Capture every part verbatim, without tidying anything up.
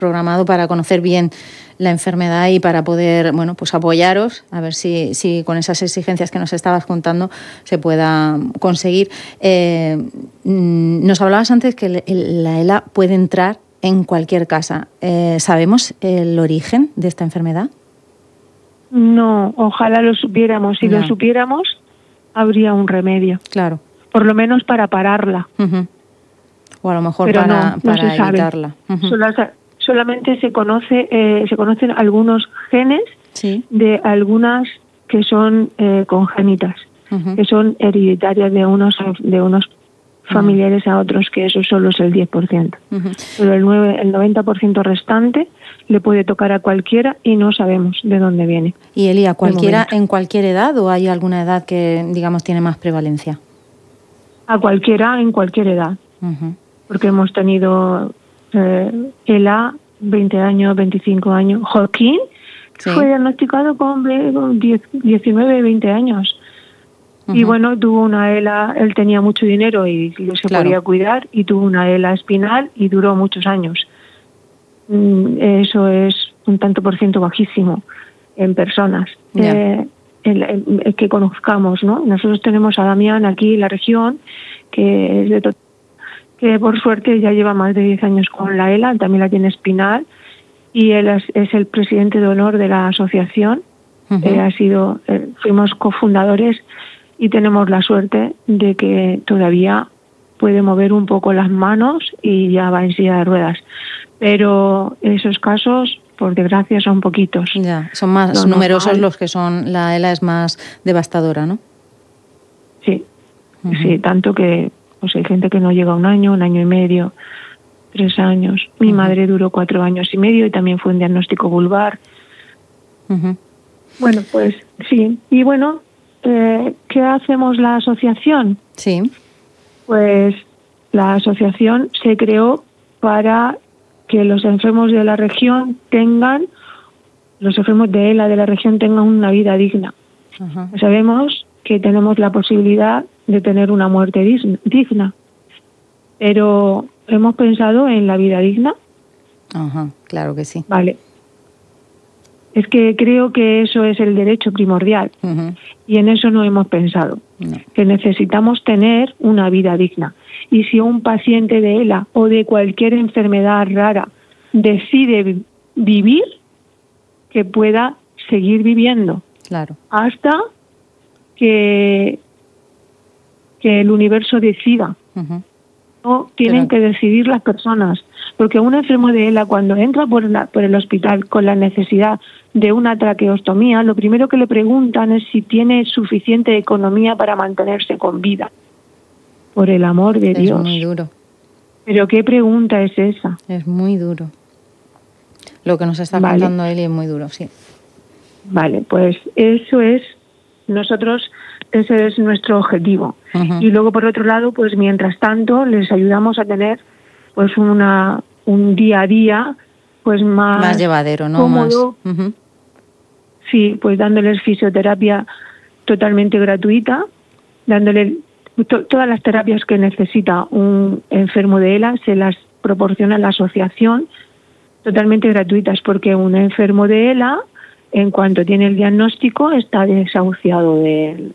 programado para conocer bien la enfermedad y para poder, bueno, pues apoyaros, a ver si, si con esas exigencias que nos estabas contando se pueda conseguir. Eh, nos hablabas antes que el, el, la ELA puede entrar en cualquier casa. Eh, ¿Sabemos el origen de esta enfermedad? No, ojalá lo supiéramos. Si no. lo supiéramos, habría un remedio. Claro. Por lo menos para pararla. Uh-huh. O a lo mejor Pero para, no, no para se sabe. evitarla. Uh-huh. Solo, solamente se conoce, eh, se conocen algunos genes sí. de algunas que son eh, congénitas, uh-huh. que son hereditarias de unos de unos familiares uh-huh. a otros, que eso solo es el diez por ciento. Uh-huh. Pero el, nueve, el noventa por ciento restante le puede tocar a cualquiera y no sabemos de dónde viene. ¿Y Elia, cualquiera en cualquier edad o hay alguna edad que, digamos, tiene más prevalencia? A cualquiera en cualquier edad. Uh-huh. Porque hemos tenido eh, ELA, veinte años, veinticinco años. Joaquín sí. fue diagnosticado con diecinueve, veinte años. Uh-huh. Y bueno, tuvo una ELA, él tenía mucho dinero y se claro. podía cuidar, y tuvo una ELA espinal y duró muchos años. Eso es un tanto por ciento bajísimo en personas yeah. eh, el, el, el que conozcamos, ¿no? Nosotros tenemos a Damián aquí en la región, que es de to- que por suerte ya lleva más de diez años con la ELA, también la tiene espinal, y él es, es el presidente de honor de la asociación. Uh-huh. Eh, ha sido, eh, fuimos cofundadores y tenemos la suerte de que todavía puede mover un poco las manos y ya va en silla de ruedas. Pero esos casos, por desgracia, son poquitos. Ya, son más Lo numerosos normal. los que son, la ELA es más devastadora, ¿no? Sí, uh-huh. sí, tanto que pues hay gente que no llega a un año, un año y medio, tres años. Mi uh-huh. madre duró cuatro años y medio y también fue un diagnóstico vulvar. Uh-huh. Bueno, pues sí. Y bueno, eh, ¿qué hacemos la asociación? Sí. Pues la asociación se creó para que los enfermos de la región tengan, los enfermos de ELA de la región tengan una vida digna. Uh-huh. Sabemos que tenemos la posibilidad de tener una muerte digna, pero ¿hemos pensado en la vida digna? Uh-huh. Claro que sí. Vale. Es que creo que eso es el derecho primordial uh-huh. y en eso no hemos pensado, no. que necesitamos tener una vida digna. Y si un paciente de ELA o de cualquier enfermedad rara decide vivir, que pueda seguir viviendo. Claro. Hasta que, que el universo decida. Uh-huh. No tienen Pero... que decidir las personas. Porque un enfermo de ELA, cuando entra por, la, por el hospital con la necesidad de una traqueostomía, lo primero que le preguntan es si tiene suficiente economía para mantenerse con vida. Por el amor de es Dios. Es muy duro. ¿Pero qué pregunta es esa? Es muy duro. Lo que nos está vale. contando Eli es muy duro, sí. Vale, pues eso es, nosotros, ese es nuestro objetivo. Uh-huh. Y luego, por otro lado, pues mientras tanto, les ayudamos a tener pues una un día a día pues más, más llevadero, ¿no? Cómodo. Más... Uh-huh. Sí, pues dándoles fisioterapia totalmente gratuita, dándole to- todas las terapias que necesita un enfermo de ELA se las proporciona la asociación totalmente gratuitas, porque un enfermo de ELA, en cuanto tiene el diagnóstico, está desahuciado de,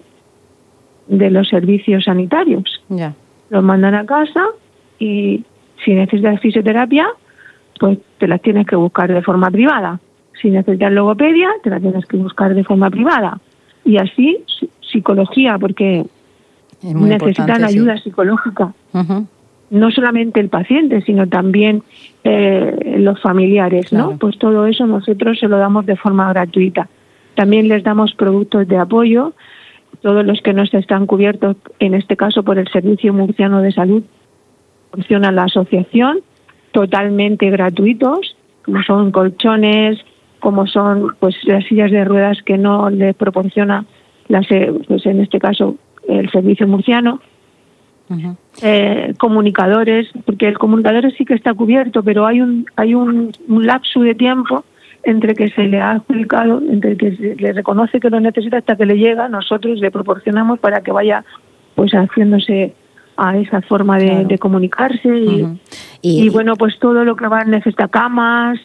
de los servicios sanitarios. Ya. Los mandan a casa y si necesitas fisioterapia, pues te las tienes que buscar de forma privada. Si necesitas logopedia, te la tienes que buscar de forma privada. Y así, psicología, porque necesitan ayuda sí. psicológica. Uh-huh. No solamente el paciente, sino también eh, los familiares, claro. ¿no? Pues todo eso nosotros se lo damos de forma gratuita. También les damos productos de apoyo, todos los que no están cubiertos, en este caso por el Servicio Murciano de Salud, funciona la asociación, totalmente gratuitos, como son colchones, como son pues las sillas de ruedas que no le proporciona las, pues en este caso el Servicio Murciano. Uh-huh. Eh, comunicadores, porque el comunicador sí que está cubierto, pero hay un hay un, un lapso de tiempo entre que se le ha adjudicado, entre que se le reconoce que lo necesita hasta que le llega, nosotros le proporcionamos para que vaya pues haciéndose a esa forma de, claro. de comunicarse y, uh-huh. y, y bueno, pues todo lo que va a necesitar camas,